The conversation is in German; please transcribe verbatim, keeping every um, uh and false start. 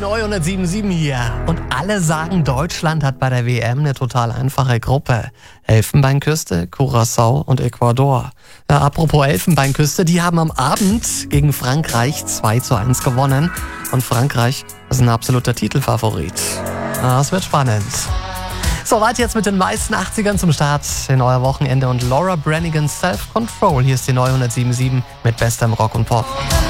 neue hundertsieben Komma sieben hier. Und alle sagen, Deutschland hat bei der W M eine total einfache Gruppe. Elfenbeinküste, Curaçao und Ecuador. Ja, apropos Elfenbeinküste, die haben am Abend gegen Frankreich zwei zu eins gewonnen. Und Frankreich ist ein absoluter Titelfavorit. Ja, das wird spannend. So, weit jetzt mit den meisten achtzigern zum Start in euer Wochenende und Laura Branigan's Self-Control. Hier ist die neue hundertsieben Komma sieben mit bestem Rock und Pop.